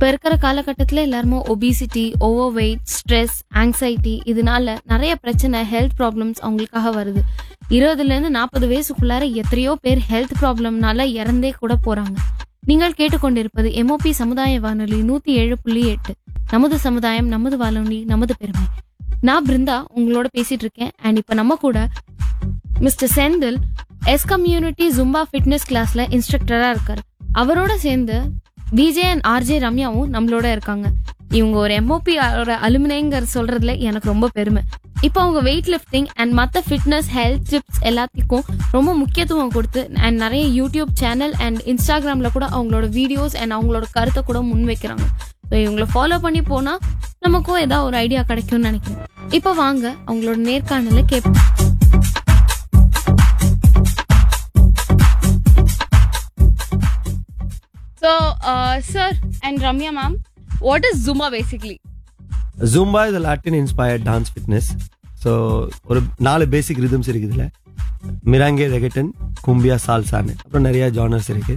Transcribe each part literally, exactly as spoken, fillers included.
இப்ப இருக்கிற காலகட்டத்துல எல்லாருமே obesity, over weight, stress, anxiety இதனால நிறைய பிரச்சனை, ஹெல்த் ப்ராப்ளம்ஸ் அவங்களுக்காக வருது. இருபதுல இருந்து நாற்பது வயசுக்குள்ளார எத்தனையோ பேர் ஹெல்த் ப்ராப்ளம்னால இறந்தே கூட போறாங்க. நீங்கள் கேட்டுக்கொண்டிருப்பது எம்ஓபி சமுதாய வானொலி நூத்தி ஏழு புள்ளி எட்டு. நமது சமுதாயம், நமது வானொலி, நமது பெருமை. நான் பிருந்தா உங்களோட பேசிட்டு இருக்கேன். அண்ட் இப்ப நம்ம கூட mister Senthil S community Zumba fitness கிளாஸ்ல இன்ஸ்ட்ரக்டரா இருக்காரு. அவரோட சேர்ந்து விஜே அண்ட் ஆர்ஜே ரம்யாவும் நம்மளோட இருக்காங்க. இவங்க ஒரு எம்ஓபி அலுமினைங்கிற சொல்றதுல எனக்கு ரொம்ப பெருமை. இப்போ அவங்க வெயிட் லிஃப்டிங் அண்ட் மற்ற ஃபிட்னஸ், ஹெல்த் டிப்ஸ் எல்லாத்துக்கும் ரொம்ப முக்கியத்துவம் கொடுத்து அண்ட் நிறைய யூடியூப் சேனல் அண்ட் இன்ஸ்டாகிராம்ல கூட அவங்களோட வீடியோஸ் அண்ட் அவங்களோட கருத்தை கூட முன் வைக்கிறாங்க. ஸோ இவங்களை ஃபாலோ பண்ணி போனா நமக்கும் ஏதாவது ஒரு ஐடியா கிடைக்கும்னு நினைக்கிறேன். இப்போ வாங்க அவங்களோட நேர்காணல கேட்போம். So, uh, sir and Ramya ma'am, what is Zumba basically? Zumba is a Latin-inspired dance fitness. So, ஒரு நாலு பேசிக் ரிதம்ஸ் இருக்குதுல, மிராங்கே, ரெகட்டன், கும்பியா, சால்சான்னு அப்புறம் நிறைய ஜானர்ஸ் இருக்கு.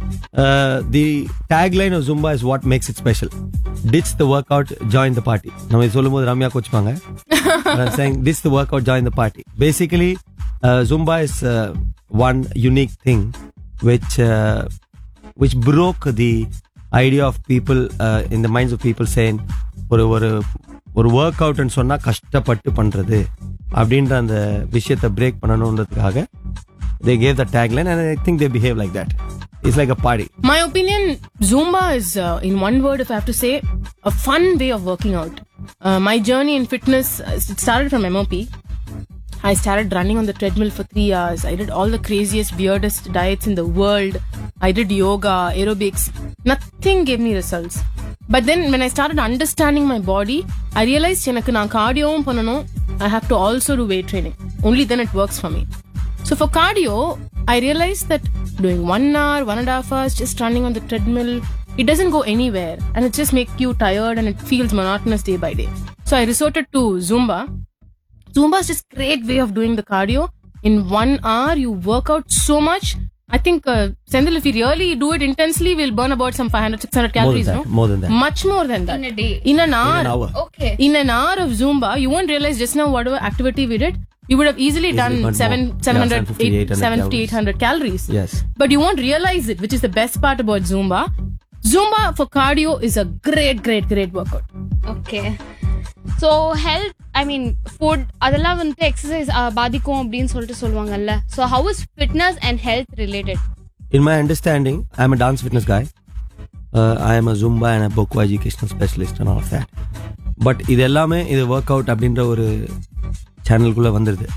தி tagline of Zumba is what makes it special. Ditch the workout, join the party. நம்ம இது சொல்லும் போது Ramya கோச்சுப்பாங்க. I'm saying ditch the workout, join the party. Basically, uh, Zumba is uh, one unique thing which uh, which broke the idea of people uh, in the minds of people saying ஒரு ஒரு ஒரு work அவுட்னு சொன்னா கஷ்டப்பட்டு பண்றது அப்படின்ற அந்த விஷயத்தை break பண்ணணும்ன்றதுக்காக they gave the tagline and I think they behave like that. It's like a party. My opinion, Zumba is uh, in one word if I have to say, a fun way of working out. Uh, my journey in fitness, it started from M O P. I started running on the treadmill for three hours. I did all the craziest, weirdest diets in the world. I did yoga, aerobics. Nothing gave me results. But then when I started understanding my body, I realized enakku na cardio pananum. I have to also do weight training. Only then it works for me. So for cardio, I realized that doing one hour, one and a half hours, just running on the treadmill, it doesn't go anywhere. And it just makes you tired and it feels monotonous day by day. So I resorted to Zumba. Zumba is just a great way of doing the cardio. In one hour, you work out so much. I think, uh, Sendil, if we really do it intensely, we'll burn about some five hundred, six hundred calories, more than that, no? More than that. Much more than that. In a day? In an hour. In an hour. Okay. In an hour of Zumba, you won't realize just now whatever activity we did, you would have easily, Easily done burned seven, more. seven Yeah, hundred, seven fifty, eight hundred seven fifty, eight hundred calories. Yes. But you won't realize it, which is the best part about Zumba. Zumba for cardio is a great, great, great workout. Okay. So, health, I mean, food, அதெல்லாம் வந்து exercise பாதிக்கும் அப்படின்னு சொல்லிட்டு சொல்லுவாங்கல்ல. So, how is fitness and health related? In my understanding, I'm a dance fitness guy. Uh, I am a Zumba and a Bokwa educational specialist and all of that. But இது எல்லாமே இது work out அப்படின்ற ஒரு சேனலுக்குள்ள வந்துருது.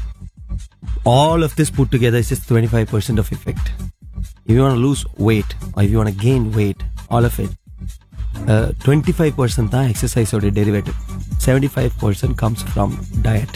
All of this put together is just twenty-five percent of effect. If you want to lose weight or if you want to gain weight, all of it, uh, twenty-five percent தான் exercise ஓட derivative. seventy-five percent comes from diet.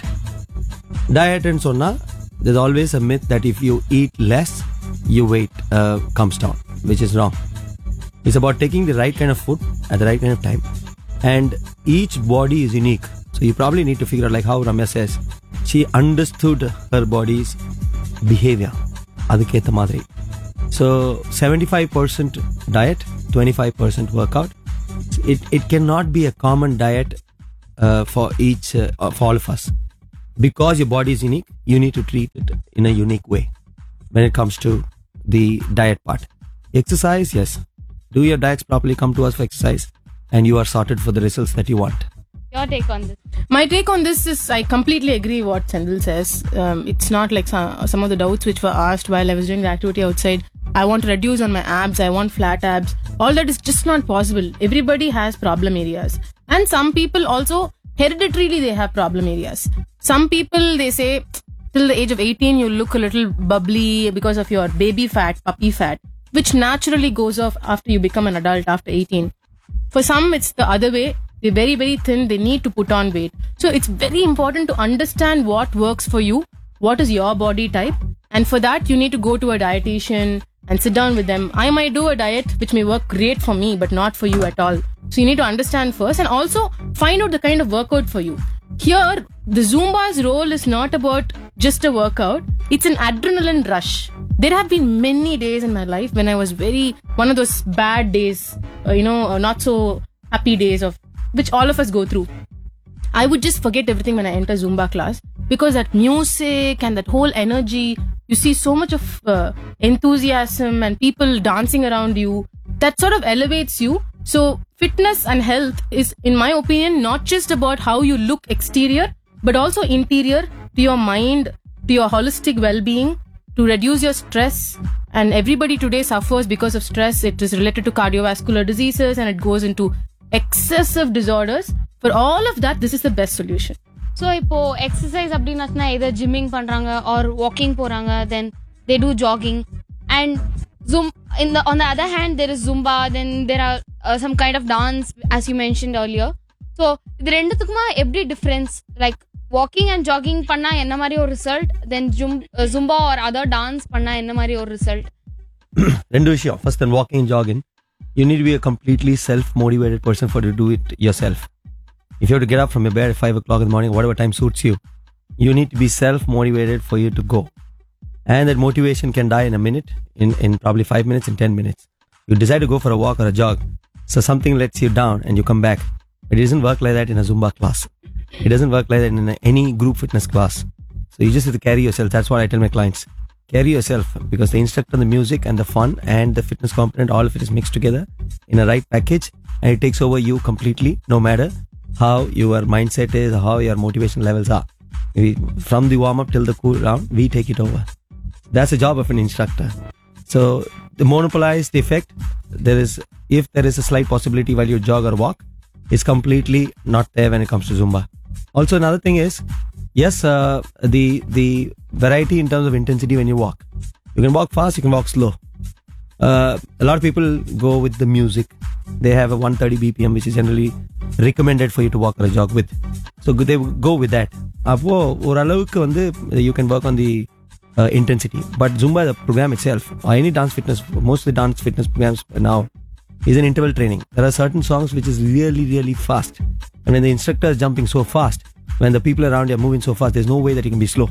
Diet ன்னு சொன்னா there's always a myth that if you eat less, your weight uh, comes down, which is wrong. It's about taking the right kind of food at the right kind of time. And each body is unique. So you probably need to figure out, like how Ramya says, she understood her body's behavior. Aduketa madri. So seventy-five percent diet, twenty-five percent workout. It it cannot be a common diet uh, for each uh, for all of us. Because your body is unique, you need to treat it in a unique way when it comes to the diet part. Exercise, yes. Do your diets properly, come to us for exercise, and you are sorted for the results that you want. Your take on this? My take on this is I completely agree what Sendil says. Um, it's not like some, some of the doubts which were asked while I was doing the activity outside. I want to reduce on my abs. I want flat abs. All that is just not possible. Everybody has problem areas. And some people also, hereditarily, they have problem areas. Some people, they say, till the age of eighteen, you look a little bubbly because of your baby fat, puppy fat, which naturally goes off after you become an adult after eighteen. For some, it's the other way. They're very, very thin. They need to put on weight. So it's very important to understand what works for you, what is your body type. And for that, you need to go to a dietitian and sit down with them. I might do a diet which may work great for me, but not for you at all. So you need to understand first and also find out the kind of workout for you. Here, the Zumba's role is not about just a workout. It's an adrenaline rush. there have been many days in my life when I was very, one of those bad days, uh, you know, uh, not so happy days of which all of us go through. I would just forget everything when I enter Zumba class because that music and that whole energy, you see so much of uh, enthusiasm and people dancing around you, that sort of elevates you. So fitness and health is, in my opinion, not just about how you look exterior, but also interior, to your mind, to your holistic well-being, to reduce your stress. And everybody today suffers because of stress. It is related to cardiovascular diseases and it goes into excessive disorders. For all of that, this is the best solution. So இப்போ exercise அப்படின்னாச்சுன்னா எதோ gyming பண்றாங்க are walking போறாங்க, தென் they do jogging and zoom. In the on the other hand, there is Zumba, then there are uh, some kind of dance, as you mentioned earlier. So இது ரெண்டுத்துக்குமா எப்படி difference? Like walking and jogging பண்ணா என்ன மாதிரி ஒரு result, தென் ஜும் Zumba R other dance பண்ணா என்ன மாதிரி ஒரு ரிசல்ட்? ரெண்டு விஷயம். First and walking jogging, you need to be a completely self-motivated person for to do it yourself. If you have to get up from your bed at five o'clock in the morning, whatever time suits you, you need to be self-motivated for you to go. And that motivation can die in a minute, in, in probably five minutes, in ten minutes. You decide to go for a walk or a jog, so something lets you down and you come back. It doesn't work like that in a Zumba class. It doesn't work like that in a, any group fitness class. So you just have to carry yourself. That's what I tell my clients. Carry yourself, because the instructor, the music and the fun and the fitness component, all of it is mixed together in a right package, and it takes over you completely, no matter how your mindset is, how your motivation levels are. We, from the warm up till the cool down, we take it over. That's the job of an instructor. So the monopolized effect, there is, if there is a slight possibility while you jog or walk, is completely not there when it comes to Zumba. Also, another thing is, yes, uh, the the variety in terms of intensity when you walk. You can walk fast, you can walk slow. Uh, a lot of people go with the music. They have a one thirty B P M, which is generally recommended for you to walk or jog with. So they go with that. அப்போ ஓரளவுக்கு வந்து you can work on the uh, intensity. But Zumba, the program itself, or any dance fitness, most of the dance fitness programs now is an interval training. There are certain songs which is really, really fast. And when the instructor is jumping so fast, when the people around you are moving so fast, there's no way that you can be slow.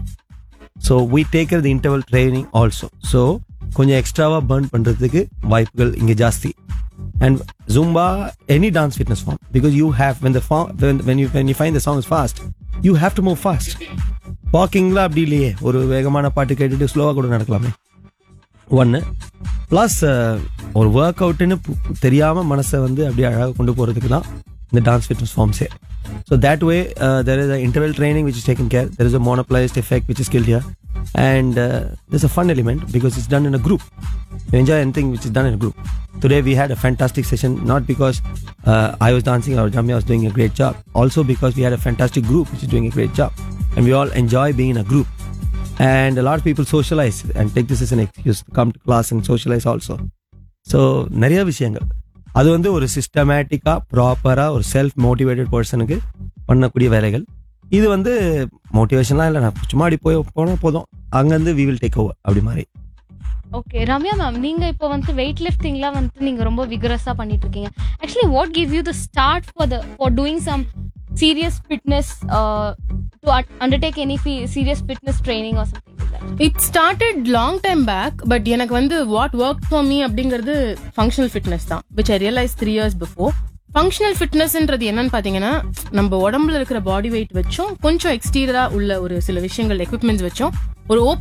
So we take care of the interval training also. So கொஞ்சம் எக்ஸ்ட்ராவா burn பண்றதுக்கு வாய்ப்புகள் இங்க ஜாஸ்தி. And Zumba, any dance fitness form, because you have, when the form, when, when you when you find the song is fast, you have to move fast. வாக்கிங்ல அப்படி இல்லையே, ஒரு வேகமான பாட்டு கேட்டுட்டு ஸ்லோவா கூட நடக்கலாமே. ஒன்னு பிளஸ் ஒரு ஒர்க் அவுட்னு தெரியாம மனசை வந்து அப்படியே அழகாக கொண்டு போறதுக்கு தான் இந்த dance fitness ஃபார்ம்ஸே. So that way, uh, there is an interval training which is taken care. There is a monopolized effect which is killed here, and uh, there's a fun element because it's done in a group. You enjoy anything which is done in a group. Today we had a fantastic session, not because uh, I was dancing or Jamia was doing a great job, also because we had a fantastic group which is doing a great job, and we all enjoy being in a group. And a lot of people socialize and take this as an excuse to come to class and socialize also. So நிறைய விஷயங்கள் அது வந்து ஒரு சிஸ்டமேட்டிக்கா ப்ராப்பரா ஒரு self motivated பர்சனுக்கு பண்ணக்கூடிய வேலைகள். இது வந்து மோட்டிவேஷன்லாம் இல்லை, நான் சும்மா அப்படி போய் போனால் போதும், அங்கேருந்து வி வில் டேக் ஓவர் அப்படி மாதிரி. ஓகே ரம்யா மேம், நீங்க இப்போ வந்து வெயிட் லிஃப்டிங்லாம் வந்து நீங்க ரொம்ப விகரஸா பண்ணிட்டு இருக்கீங்க. Actually what give you the start for the for doing some serious fitness uh, to undertake any fe- serious fitness training or something like that? It started long time back, but எனக்கு வந்து what worked for me அப்படிங்கிறது functional fitness தான், which I realized three years before. functional fitnessன்றது என்னன்னு பாத்தீங்கன்னா, நம்ம உடம்புல இருக்கிற body weight வச்சும் கொஞ்சம் எக்ஸ்டீரியரா உள்ள ஒரு சில விஷயங்கள் எக்யூப்மெண்ட்ஸ் வச்சும் ஒரு